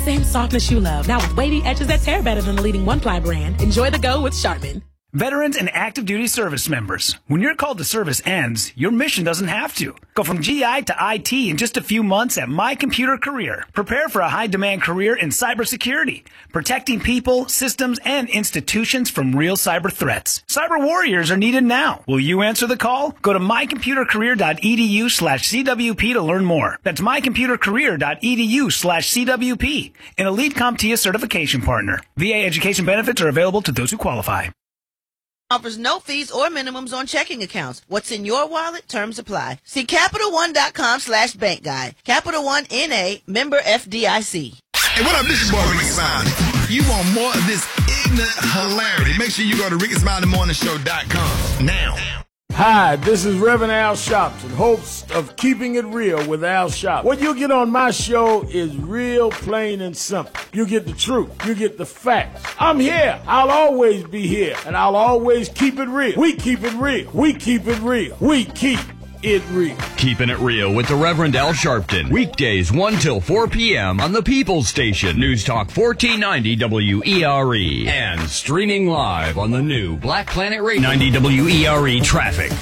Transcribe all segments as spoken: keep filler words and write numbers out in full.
Same softness you love, now with wavy edges that tear better than the leading one-ply brand. Enjoy the go with Charmin. Veterans and active duty service members, when your call to service ends, your mission doesn't have to. Go from G I to I T in just a few months at My Computer Career. Prepare for a high-demand career in cybersecurity, protecting people, systems, and institutions from real cyber threats. Cyber warriors are needed now. Will you answer the call? Go to mycomputercareer.edu slash CWP to learn more. That's mycomputercareer.edu slash CWP, an elite CompTIA certification partner. V A education benefits are available to those who qualify. Offers no fees or minimums on checking accounts. What's in your wallet? Terms apply. See Capital One dot com slash bank guide. Capital One N A, member F D I C. Hey, what up? This is boy Ricky Smiley. You want more of this ignorant hilarity? Make sure you go to ricky smiley morning show dot com now. Hi, this is Reverend Al Sharpton, host of Keeping It Real with Al Sharpton. What you get on my show is real, plain, and simple. You get the truth. You get the facts. I'm here. I'll always be here, and I'll always keep it real. We keep it real. We keep it real. We keep it real. Keeping It Real with the Reverend Al Sharpton. Weekdays one till four p.m. on the People's Station. News Talk fourteen ninety W E R E. And streaming live on the new Black Planet Radio. ninety W E R E traffic.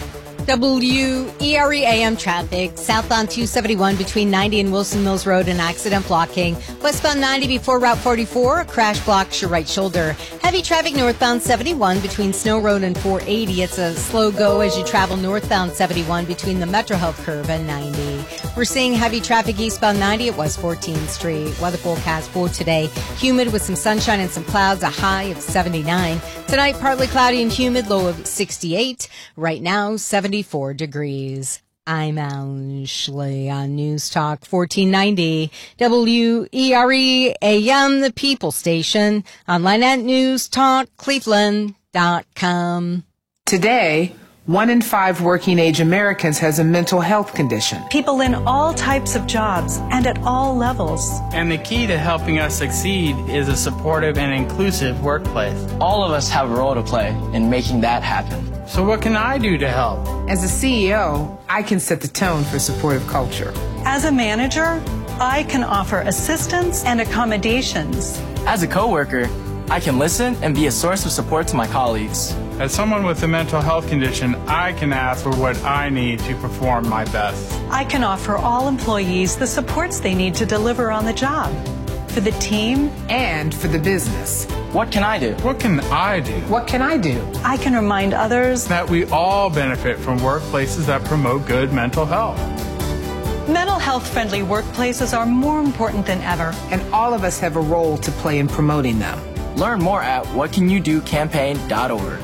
W E R E A M traffic. Southbound two seventy-one between ninety and Wilson Mills Road, an accident blocking. Westbound ninety before Route forty-four, a crash blocks your right shoulder. Heavy traffic northbound seventy-one between Snow Road and four eighty. It's a slow go as you travel northbound seventy-one between the Metro Health curve and ninety. We're seeing heavy traffic eastbound ninety at West fourteenth Street. Weather forecast for today. Humid with some sunshine and some clouds, a high of seventy-nine. Tonight, partly cloudy and humid, low of sixty-eight. Right now, seventy-four degrees. I'm Ashley on News Talk fourteen ninety W E R E A M, the People Station. Online at news talk cleveland dot com. Today, one in five working-age Americans has a mental health condition. People in all types of jobs and at all levels. And the key to helping us succeed is a supportive and inclusive workplace. All of us have a role to play in making that happen. So what can I do to help? As a C E O, I can set the tone for supportive culture. As a manager, I can offer assistance and accommodations. As a coworker, I can listen and be a source of support to my colleagues. As someone with a mental health condition, I can ask for what I need to perform my best. I can offer all employees the supports they need to deliver on the job. For the team and for the business. What can I do? What can I do? What can I do? I can remind others that we all benefit from workplaces that promote good mental health. Mental health-friendly workplaces are more important than ever. And all of us have a role to play in promoting them. Learn more at what can you do campaign dot org.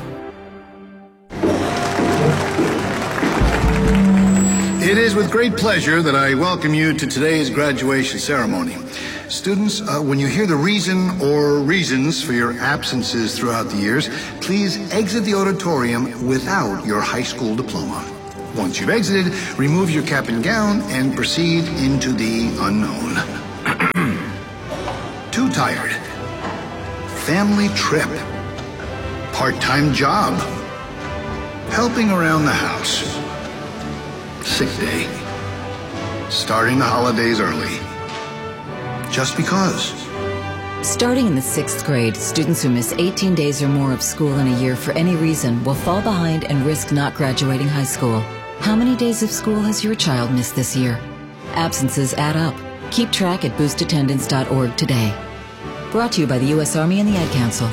It is with great pleasure that I welcome you to today's graduation ceremony. Students, uh, when you hear the reason or reasons for your absences throughout the years, please exit the auditorium without your high school diploma. Once you've exited, remove your cap and gown and proceed into the unknown. Too tired. Family trip. Part-time job. Helping around the house. Sick day. Starting the holidays early. Just because. Starting in the sixth grade, students who miss eighteen days or more of school in a year for any reason will fall behind and risk not graduating high school. How many days of school has your child missed this year? Absences add up. Keep track at boost attendance dot org today. Brought to you by the U S Army and the Ad Council.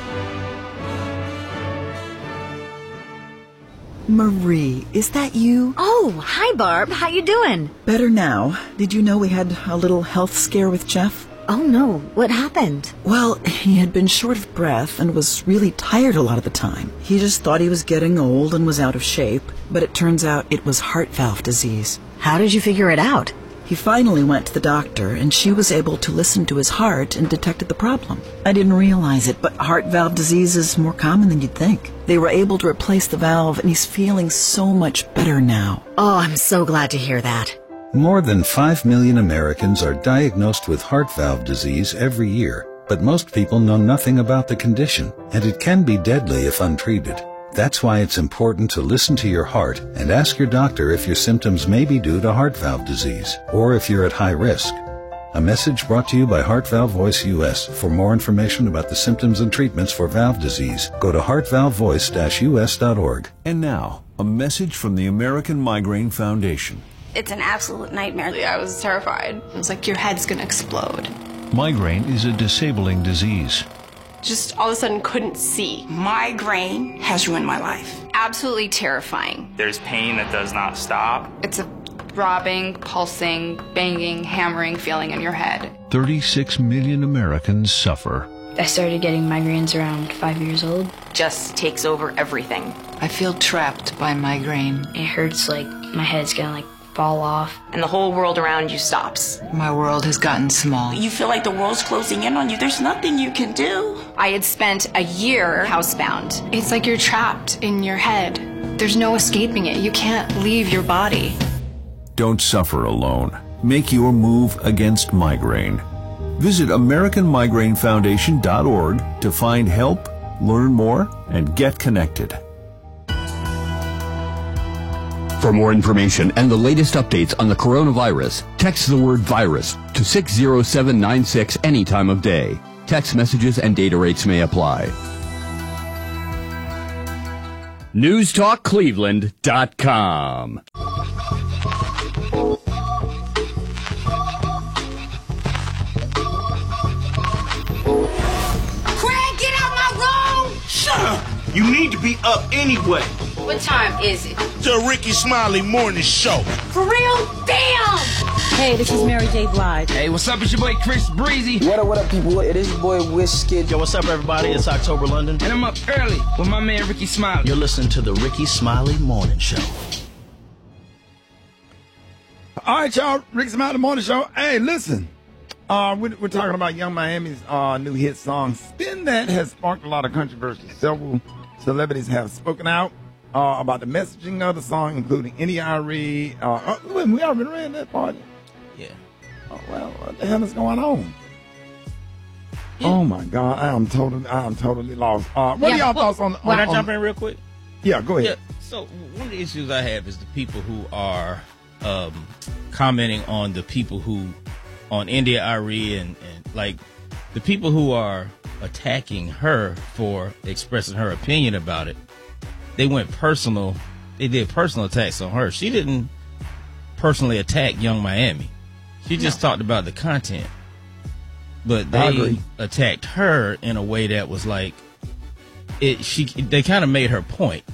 Marie, is that you? Oh, hi Barb. How you doing? Better now. Did you know we had a little health scare with Jeff? Oh no, what happened? Well, he had been short of breath and was really tired a lot of the time. He just thought he was getting old and was out of shape, but it turns out it was heart valve disease. How did you figure it out? He finally went to the doctor, and she was able to listen to his heart and detected the problem. I didn't realize it, but heart valve disease is more common than you'd think. They were able to replace the valve, and he's feeling so much better now. Oh, I'm so glad to hear that. More than five million Americans are diagnosed with heart valve disease every year, but most people know nothing about the condition, and it can be deadly if untreated. That's why it's important to listen to your heart and ask your doctor if your symptoms may be due to heart valve disease or if you're at high risk. A message brought to you by Heart Valve Voice U S. For more information about the symptoms and treatments for valve disease, go to heart valve voice dash U S dot org. And now, a message from the American Migraine Foundation. It's an absolute nightmare. I was terrified. It was like your head's going to explode. Migraine is a disabling disease. Just all of a sudden couldn't see. Migraine has ruined my life. Absolutely terrifying. There's pain that does not stop. It's a throbbing, pulsing, banging, hammering feeling in your head. thirty-six million Americans suffer. I started getting migraines around five years old. Just takes over everything. I feel trapped by migraine. It hurts like my head's gonna like fall off. And the whole world around you stops. My world has gotten small. You feel like the world's closing in on you. There's nothing you can do. I had spent a year housebound. It's like you're trapped in your head. There's no escaping it. You can't leave your body. Don't suffer alone. Make your move against migraine. Visit American Migraine Foundation dot org to find help, learn more, and get connected. For more information and the latest updates on the coronavirus, text the word virus to six zero seven nine six any time of day. Text messages and data rates may apply. news talk cleveland dot com. You need to be up anyway. What time is it? The Ricky Smiley Morning Show. For real? Damn! Hey, this is Mary J. Blige. Hey, what's up? It's your boy Chris Breezy. What up, what up, people? It is your boy Wizkid. Yo, what's up, everybody? It's October London. And I'm up early with my man Ricky Smiley. You're listening to the Ricky Smiley Morning Show. All right, y'all. Ricky Smiley Morning Show. Hey, listen. Uh, we're, we're talking about Young Miami's uh, new hit song, Spin That, has sparked a lot of controversy. Several celebrities have spoken out uh, about the messaging of the song, including N D R E. Uh, uh, we already ran that part. Yeah. Oh, well, what the hell is going on? Yeah. Oh, my God. I am totally, I am totally lost. Uh, what yeah, are y'all well, thoughts on, on... Can I on, jump in real quick? Yeah, go ahead. Yeah, so one of the issues I have is the people who are um, commenting on the people who... on N D R E and, and like the people who are attacking her for expressing her opinion about it, they went personal. They did personal attacks on her. She didn't personally attack Young Miami. She just no. talked about the content. But they attacked her in a way that was like it. She they kind of made her point.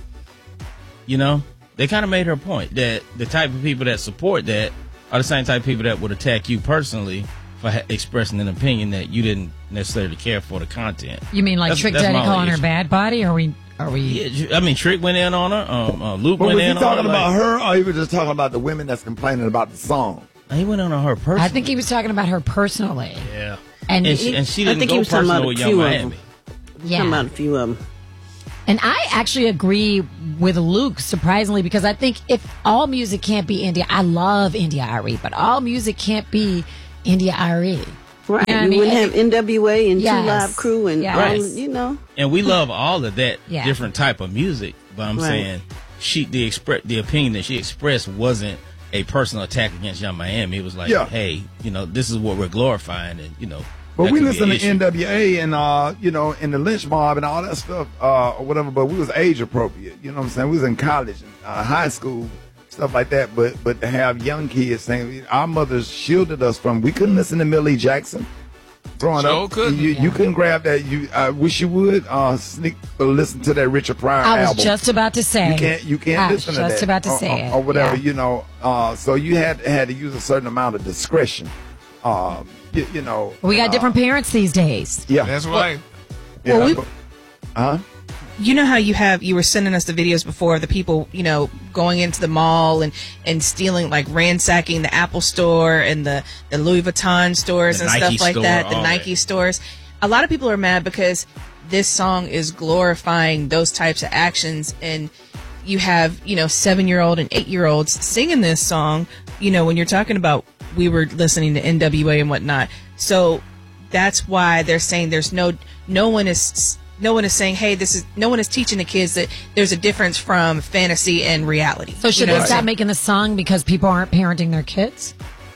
You know, they kind of made her point that the type of people that support that are the same type of people that would attack you personally for ha- expressing an opinion that you didn't necessarily care for the content. You mean like that's, Trick that's Daddy calling issue. her bad body? Or are we? Are we? Yeah, I mean, Trick went in on her. Um, uh, Luke but went was in he talking on her. about like, her, or he was just talking about the women that's complaining about the song? He went on her personally. I think he was talking about her personally. Yeah, and, and, he, she, and she didn't I think go he was talking personal about with a Young few Miami. of them. Yeah, talking about a few of them. And I actually agree with Luke, surprisingly, because I think if all music can't be India, I love N D R E, but all music can't be N D R E. Right. You know you I mean? wouldn't have N W A and yes. Two Live Crew and yes. all, Right. you know. And we love all of that yeah. different type of music, but I'm right. saying she the expre- the opinion that she expressed wasn't a personal attack against Young Miami. It was like, yeah. hey, you know, this is what we're glorifying, and you know. But we listen to issue. N W A and, uh, you know, and the lynch mob and all that stuff, uh, or whatever, but we was age appropriate. You know what I'm saying? We was in college and uh, high school, stuff like that. But but to have young kids saying, our mothers shielded us from, we couldn't listen to Millie Jackson growing so up. couldn't. You, you couldn't grab that. You, I wish you would uh, sneak or listen to that Richard Pryor I was album. just about to say. You can't, you can't I listen to that. was just about to or, say or, it. Or whatever, yeah. you know. Uh, so you had, had to use a certain amount of discretion. Um, you, you know, We got uh, different parents these days. Yeah, that's right. Yeah, well, we, but, huh? You know how you have you were sending us the videos before of the people, you know, going into the mall and, and stealing, like ransacking the Apple store and the, the Louis Vuitton stores The and Nike stuff like store, that, the all Nike that. stores. A lot of people are mad because this song is glorifying those types of actions, and you have, you know, seven-year-old and eight-year-olds singing this song, you know, when you're talking about we were listening to N W A and whatnot. So that's why they're saying there's no no one is no one is saying, hey, this is no one is teaching the kids that there's a difference from fantasy and reality. So should you know they stop making the song because people aren't parenting their kids?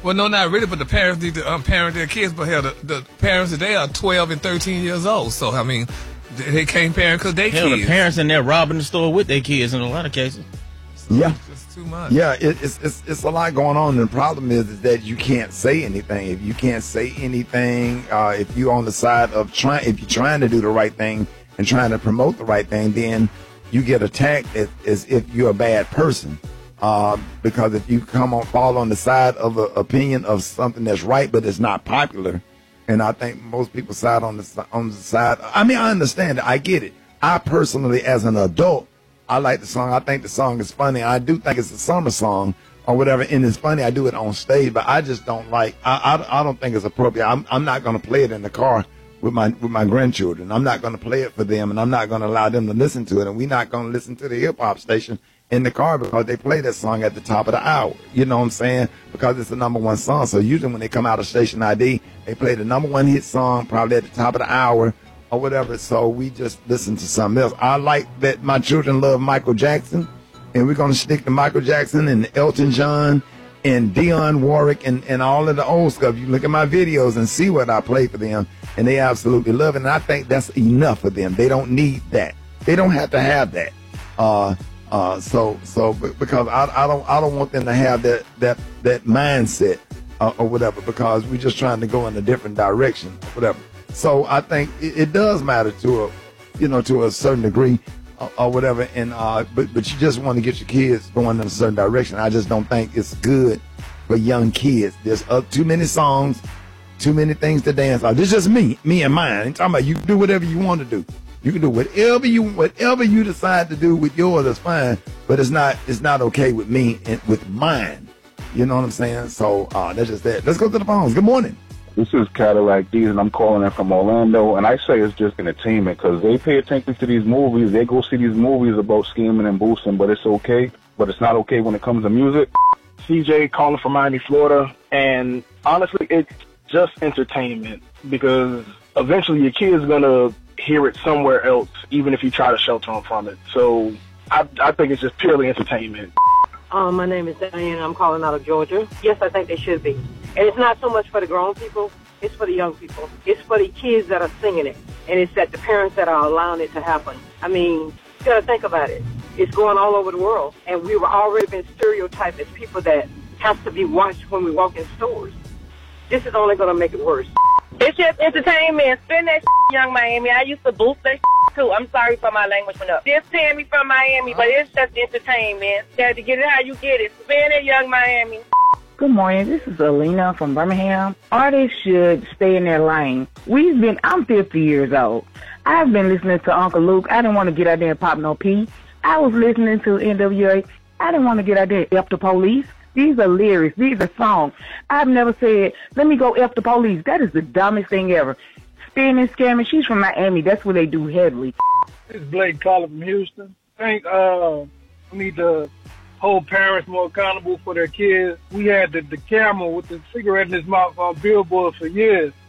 Well, no, not really, but the parents need to um, parent their kids. But hell, the, the parents today are twelve and thirteen years old. So, I mean, they, they can't parent because they Hell, kids. the parents in there robbing the store with their kids in a lot of cases. Yeah. It's too much. Yeah, it, it's, it's it's a lot going on. And the problem is, is that you can't say anything. If you can't say anything, uh, if you're on the side of trying, if you're trying to do the right thing and trying to promote the right thing, then you get attacked as, as if you're a bad person. Uh, because if you come on, fall on the side of an opinion of something that's right, but it's not popular, and I think most people side on the on the side. I mean, I understand it. I get it. I personally, as an adult, I like the song. I think the song is funny. I do think it's a summer song or whatever, and it's funny. I do it on stage, but I just don't like. I I, I don't think it's appropriate. I'm I'm not going to play it in the car with my with my grandchildren. I'm not going to play it for them, and I'm not going to allow them to listen to it. And we're not going to listen to the hip hop station in the car because they play that song at the top of the hour. You know what I'm saying? Because it's the number one song. So usually when they come out of station I D, they play the number one hit song probably at the top of the hour or whatever. So we just listen to something else. I like that my children love Michael Jackson, and we're going to stick to Michael Jackson and Elton John and Dionne Warwick and, and all of the old stuff. You look at my videos and see what I play for them, and they absolutely love it. And I think that's enough for them. They don't need that. They don't have to have that. Uh, Uh, so, so because I, I don't, I don't want them to have that, that, that mindset uh, or whatever, because we're just trying to go in a different direction, or whatever. So I think it, it does matter to a, you know, to a certain degree or, or whatever. And uh, but but you just want to get your kids going in a certain direction. I just don't think it's good for young kids. There's uh, too many songs, too many things to dance on. This is just me, me and mine. I'm talking about you do whatever you want to do. You can do whatever you whatever you decide to do with yours. That's fine, but it's not it's not okay with me and with mine. You know what I'm saying? So uh, that's just that. Let's go to the phones. Good morning. This is Cadillac D's, and I'm calling in from Orlando. And I say it's just entertainment because they pay attention to these movies. They go see these movies about scheming and boosting, but it's okay. But it's not okay when it comes to music. C J calling from Miami, Florida, and honestly, it's just entertainment because eventually your kid's gonna hear it somewhere else, even if you try to shelter them from it. So I, I think it's just purely entertainment. Um, my name is Diane. I'm calling out of Georgia. Yes, I think they should be. And it's not so much for the grown people. It's for the young people. It's for the kids that are singing it. And it's that the parents that are allowing it to happen. I mean, you got to think about it. It's going all over the world. And we were already been stereotyped as people that have to be watched when we walk in stores. This is only going to make it worse. It's just entertainment. Spend that shit, Young Miami. I used to boost that shit too. I'm sorry for my language went up. This Tammy from Miami, but it's just entertainment. You have to get it how you get it. Spend it, Young Miami. Good morning. This is Alina from Birmingham. Artists should stay in their lane. We've been, I'm fifty years old. I've been listening to Uncle Luke. I didn't want to get out there and pop no pee. I was listening to N W A. I didn't want to get out there and F the police. These are lyrics. These are songs. I've never said, let me go F the police. That is the dumbest thing ever. Spinning, scamming. She's from Miami. That's where they do heavily. This is Blake calling from Houston. I think uh, we need to hold parents more accountable for their kids. We had the, the camera with the cigarette in his mouth on billboards for years.